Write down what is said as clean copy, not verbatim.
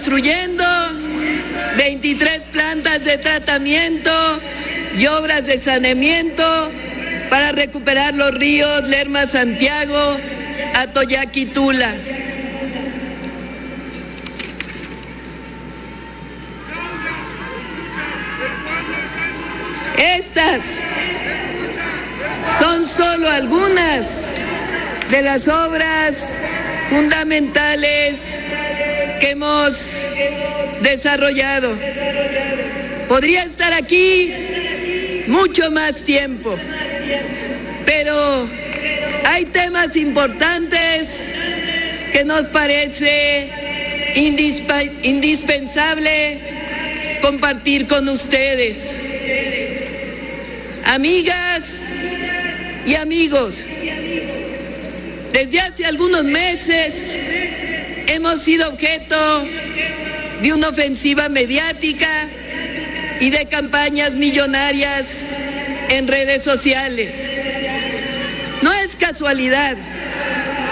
construyendo 23 plantas de tratamiento y obras de saneamiento para recuperar los ríos Lerma, Santiago, Atoyac y Tula. Estas son solo algunas de las obras fundamentales que hemos desarrollado. Podría estar aquí mucho más tiempo, pero hay temas importantes que nos parece indispensable compartir con ustedes. Amigas y amigos, desde hace algunos meses hemos sido objeto de una ofensiva mediática y de campañas millonarias en redes sociales. No es casualidad